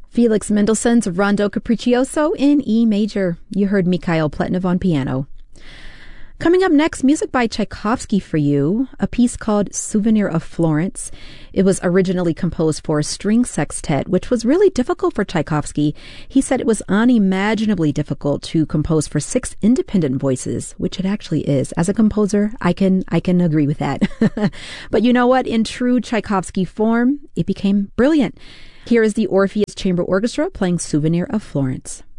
Felix Mendelssohn's Rondo Capriccioso in E major. You heard Mikhail Pletnev on piano. Coming up next, music by Tchaikovsky for you, a piece called Souvenir of Florence. It was originally composed for a string sextet, which was really difficult for Tchaikovsky. He said it was unimaginably difficult to compose for 6 independent voices, which it actually is. As a composer, I can agree with that. But you know what? In true Tchaikovsky form, it became brilliant. Here is the Orpheus Chamber Orchestra playing Souvenir of Florence.